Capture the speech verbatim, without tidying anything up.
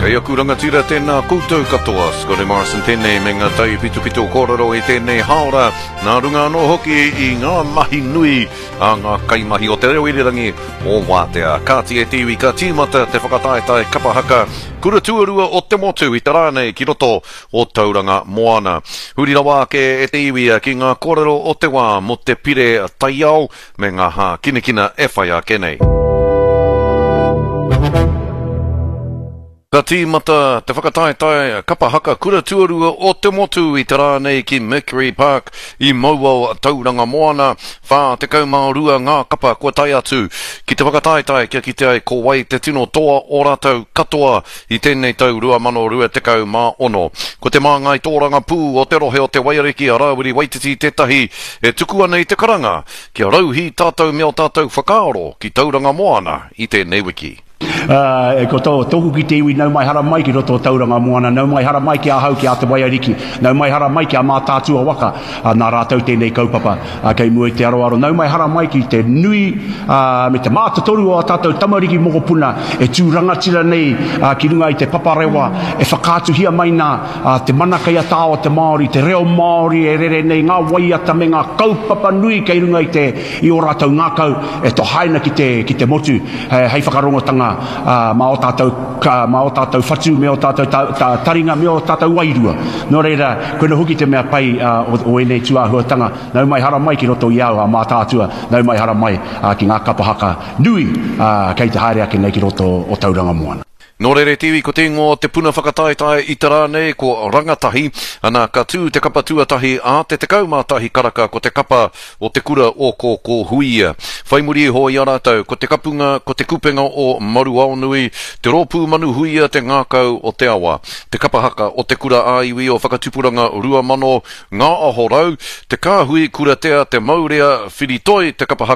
Kei aku rangatira tēnā koutou katoa, Scotty Morrison tēnei me ngā tai pitu pitu kōrero i tēnei haora, nā runga anō hoki i ngā mahi nui a ngā kaimahi o te reo irirangi o Wātea. Ka tie tiwi, ka tīmata te whakataetai kapahaka, kura tuarua o te motu i te rānei ki roto o Tauranga Moana. Huri rawa ke e te iwia ki ngā kōrero o te wā mo te pire taiao me ngā hā kinekina e whai a kenei. Ka tīmata te whakataetai kapahaka kura tuarua o te motu i te rānei ki Mercury Park i Mauao Tauranga Moana. Whā te kaumārua ngā kapa kua tai atu ki te whakataetai kia ki te ai ko wai te tino toa o rātou katoa i tēnei tau rua mano rua te kau mā ono. Ko te māngai tōranga pū o te rohe o te wairiki a Rawiri Waititi tētahi e tuku ana i te karanga kia rauhi tātou mea o tātou whakaaro ki Tauranga Moana i tēnei wiki. Uh, e ko tō toku ki te iwi nau mai hara mai ki roto o Tauranga Moana, nau mai hara mai ki a hau ki a te waiariki, nau mai hara mai ki a mātātua waka, uh, nā rātou tēnei kaupapa uh, kei mua i te aroaro, nau mai hara mai ki te nui uh, me te mātatoru o a tātou tamariki mokopuna e tūrangatira nei uh, ki runga i te paparewa e whakātuhia mai nā uh, te manaka ia tā o te Māori, te reo Māori e rere nei ngā waiata me ngā kaupapa nui kei runga i te i o rātou ngākau e to haina ki te, ki te motu uh, hei whakarongotanga Uh, ma o tātou, ka, ma o tātou whatu, me o tātou ta, ta, taringa, me o tātou wairua. Nō reira, koe no huki te mea pai uh, o, o enei tuahuatanga, nau mai hara mai ki roto i au a mā tātua, nau mai hara mai uh, ki ngā kapahaka nui uh, kei te haere ake nei ki roto o Tauranga Moana. Nō reire tiwi ko te ingo te puna whakataetai i te rānei ko rangatahi, ana ka tū te kapa tuatahi a te te kaumātahi karaka ko te kapa o te kura o ko ko huia. Whaimuri ho i arātau, ko te kapunga, ko te kupenga o Maru Aonui, te rōpū manu huia te ngākau o te awa, te kapahaka o te kura āiwi o whakatupuranga rua mano ngā ahorau, te kāhui kura tea te maurea whiritoi te kapahaka